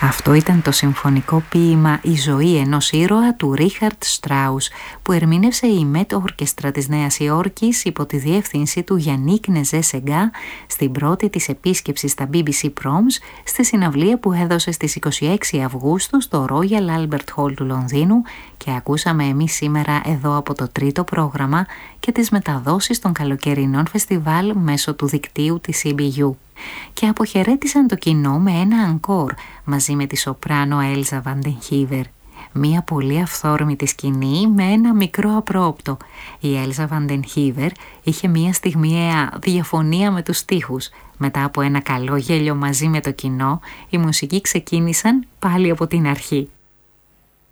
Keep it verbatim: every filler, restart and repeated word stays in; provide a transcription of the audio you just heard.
Αυτό ήταν το συμφωνικό ποίημα «Η ζωή ενός ήρωα» του Ρίχαρτ Στράους, που ερμήνευσε η Met Orchestra της Νέας Υόρκης υπό τη διεύθυνση του Γιαννίκ Νεζέ-Σεγκά στην πρώτη της επίσκεψη στα μπι μπι σι Proms, στη συναυλία που έδωσε στις είκοσι έξι Αυγούστου στο Royal Albert Hall του Λονδίνου, και ακούσαμε εμείς σήμερα εδώ από το τρίτο πρόγραμμα και τις μεταδόσεις των καλοκαιρινών φεστιβάλ μέσω του δικτύου της σι μπι γιου. Και αποχαιρέτησαν το κοινό με ένα ανκόρ μαζί με τη σοπράνο Έλζα Βαντενχίβερ. Μία πολύ αυθόρμητη σκηνή με ένα μικρό απρόοπτο. Η Έλζα Βαντενχίβερ είχε μία στιγμιαία διαφωνία με τους στίχους. Μετά από ένα καλό γέλιο μαζί με το κοινό, οι μουσικοί ξεκίνησαν πάλι από την αρχή.